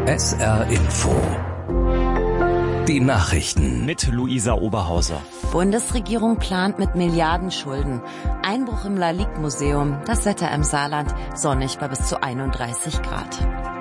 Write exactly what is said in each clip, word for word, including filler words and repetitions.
S R Info. Die Nachrichten mit Luisa Oberhauser. Bundesregierung plant mit Milliardenschulden. Einbruch im Lalique-Museum. Das Wetter im Saarland sonnig bei bis zu einunddreißig Grad.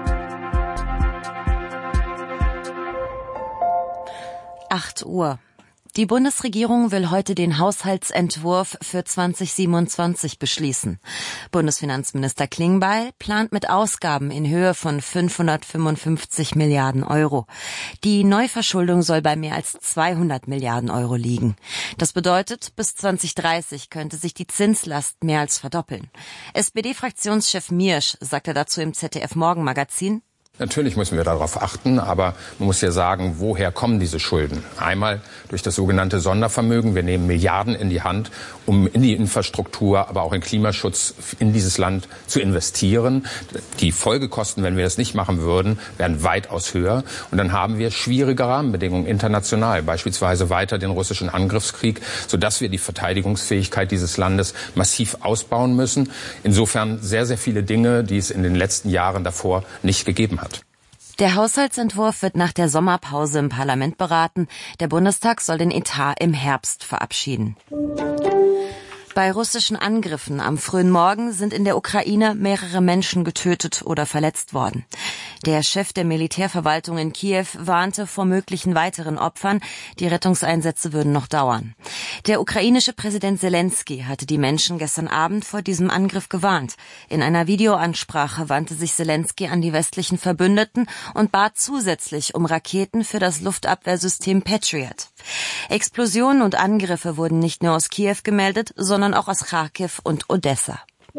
acht Uhr. Die Bundesregierung will heute den Haushaltsentwurf für zwanzig siebenundzwanzig beschließen. Bundesfinanzminister Klingbeil plant mit Ausgaben in Höhe von fünfhundertfünfundfünfzig Milliarden Euro. Die Neuverschuldung soll bei mehr als zweihundert Milliarden Euro liegen. Das bedeutet, bis zwanzig dreißig könnte sich die Zinslast mehr als verdoppeln. S P D-Fraktionschef Miersch sagte dazu im Z D F-Morgenmagazin: Natürlich müssen wir darauf achten, aber man muss ja sagen, woher kommen diese Schulden? Einmal durch das sogenannte Sondervermögen. Wir nehmen Milliarden in die Hand, um in die Infrastruktur, aber auch in Klimaschutz in dieses Land zu investieren. Die Folgekosten, wenn wir das nicht machen würden, wären weitaus höher. Und dann haben wir schwierige Rahmenbedingungen international, beispielsweise weiter den russischen Angriffskrieg, sodass wir die Verteidigungsfähigkeit dieses Landes massiv ausbauen müssen. Insofern sehr, sehr viele Dinge, die es in den letzten Jahren davor nicht gegeben hat. Der Haushaltsentwurf wird nach der Sommerpause im Parlament beraten. Der Bundestag soll den Etat im Herbst verabschieden. Bei russischen Angriffen am frühen Morgen sind in der Ukraine mehrere Menschen getötet oder verletzt worden. Der Chef der Militärverwaltung in Kiew warnte vor möglichen weiteren Opfern. Die Rettungseinsätze würden noch dauern. Der ukrainische Präsident Selenskyj hatte die Menschen gestern Abend vor diesem Angriff gewarnt. In einer Videoansprache wandte sich Selenskyj an die westlichen Verbündeten und bat zusätzlich um Raketen für das Luftabwehrsystem Patriot. Explosionen und Angriffe wurden nicht nur aus Kiew gemeldet, sondern auch aus Charkiw und Odessa.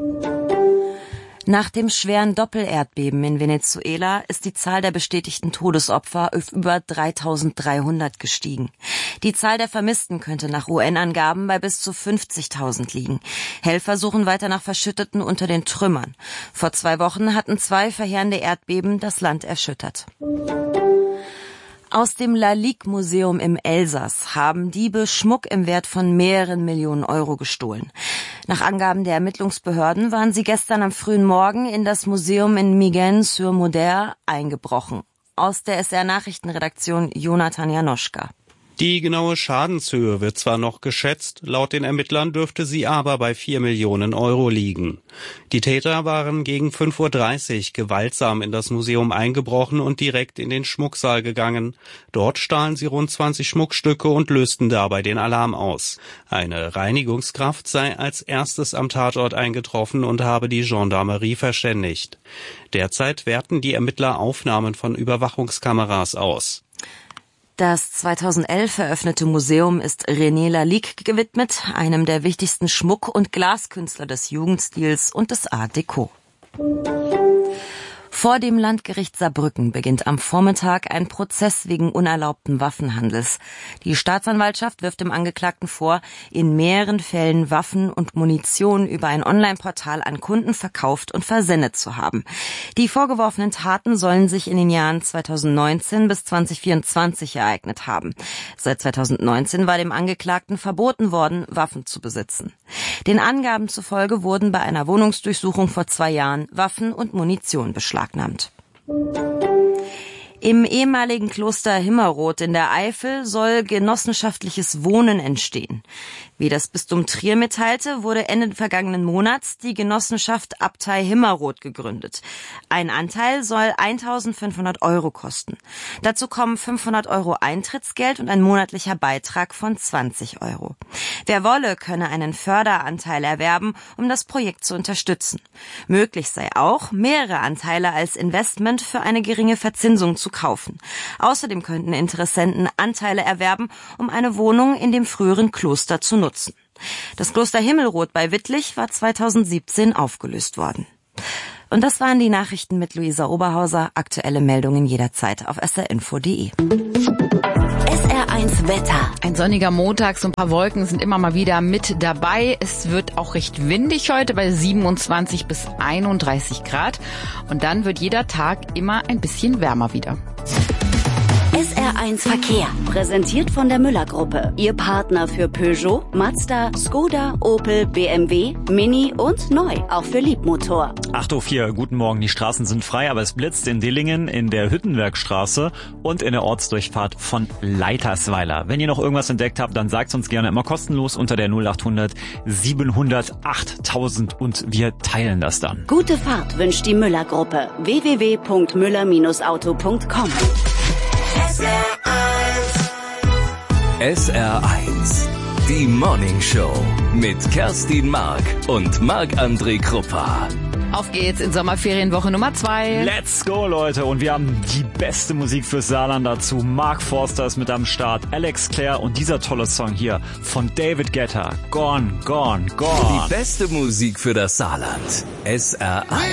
Nach dem schweren Doppelerdbeben in Venezuela ist die Zahl der bestätigten Todesopfer auf über dreitausenddreihundert gestiegen. Die Zahl der Vermissten könnte nach U N-Angaben bei bis zu fünfzigtausend liegen. Helfer suchen weiter nach Verschütteten unter den Trümmern. Vor zwei Wochen hatten zwei verheerende Erdbeben das Land erschüttert. Aus dem Lalique-Museum im Elsass haben Diebe Schmuck im Wert von mehreren Millionen Euro gestohlen. Nach Angaben der Ermittlungsbehörden waren sie gestern am frühen Morgen in das Museum in Migren-sur-Moder eingebrochen. Aus der S R-Nachrichtenredaktion Jonathan Janoschka. Die genaue Schadenshöhe wird zwar noch geschätzt, laut den Ermittlern dürfte sie aber bei vier Millionen Euro liegen. Die Täter waren gegen fünf Uhr dreißig gewaltsam in das Museum eingebrochen und direkt in den Schmucksaal gegangen. Dort stahlen sie rund zwanzig Schmuckstücke und lösten dabei den Alarm aus. Eine Reinigungskraft sei als erstes am Tatort eingetroffen und habe die Gendarmerie verständigt. Derzeit werten die Ermittler Aufnahmen von Überwachungskameras aus. Das zweitausendelf eröffnete Museum ist René Lalique gewidmet, einem der wichtigsten Schmuck- und Glaskünstler des Jugendstils und des Art Deco. Vor dem Landgericht Saarbrücken beginnt am Vormittag ein Prozess wegen unerlaubten Waffenhandels. Die Staatsanwaltschaft wirft dem Angeklagten vor, in mehreren Fällen Waffen und Munition über ein Online-Portal an Kunden verkauft und versendet zu haben. Die vorgeworfenen Taten sollen sich in den Jahren zweitausendneunzehn bis zweitausendvierundzwanzig ereignet haben. Seit zweitausendneunzehn war dem Angeklagten verboten worden, Waffen zu besitzen. Den Angaben zufolge wurden bei einer Wohnungsdurchsuchung vor zwei Jahren Waffen und Munition beschlagnahmt. Im ehemaligen Kloster Himmerod in der Eifel soll genossenschaftliches Wohnen entstehen. Wie das Bistum Trier mitteilte, wurde Ende vergangenen Monats die Genossenschaft Abtei Himmerod gegründet. Ein Anteil soll eintausendfünfhundert Euro kosten. Dazu kommen fünfhundert Euro Eintrittsgeld und ein monatlicher Beitrag von zwanzig Euro. Wer wolle, könne einen Förderanteil erwerben, um das Projekt zu unterstützen. Möglich sei auch, mehrere Anteile als Investment für eine geringe Verzinsung zu kaufen. Außerdem könnten Interessenten Anteile erwerben, um eine Wohnung in dem früheren Kloster zu nutzen. Das Kloster Himmelroth bei Wittlich war zweitausendsiebzehn aufgelöst worden. Und das waren die Nachrichten mit Luisa Oberhauser. Aktuelle Meldungen jederzeit auf s r info punkt de. S R eins Wetter. Ein sonniger Montag, so ein paar Wolken sind immer mal wieder mit dabei. Es wird auch recht windig heute bei siebenundzwanzig bis einunddreißig Grad. Und dann wird jeder Tag immer ein bisschen wärmer wieder. S R eins Verkehr, präsentiert von der Müller-Gruppe. Ihr Partner für Peugeot, Mazda, Skoda, Opel, B M W, Mini und neu, auch für Liebmotor. acht Uhr vier, guten Morgen. Die Straßen sind frei, aber es blitzt in Dillingen, in der Hüttenwerkstraße und in der Ortsdurchfahrt von Leitersweiler. Wenn ihr noch irgendwas entdeckt habt, dann sagt's uns gerne immer kostenlos unter der null achthundert siebenhundert achttausend und wir teilen das dann. Gute Fahrt wünscht die Müller-Gruppe. w w w punkt müller auto punkt com. S R eins. Die Morning Show mit Kerstin Mark und Marc-André Kruppa. Auf geht's in Sommerferienwoche Nummer zwei. Let's go, Leute. Und wir haben die beste Musik fürs Saarland dazu. Mark Forster ist mit am Start, Alex Clare und dieser tolle Song hier von David Guetta. Gone, gone, gone. Die beste Musik für das Saarland. S R eins.